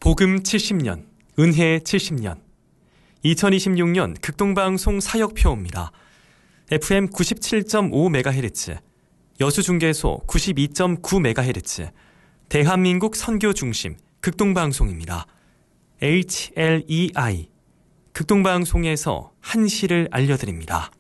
복음 70년, 은혜 70년, 2026년 극동방송 사역표입니다. FM 97.5MHz, 여수중계소 92.9MHz, 대한민국 선교중심 극동방송입니다. HLEI, 극동방송에서 한시를 알려드립니다.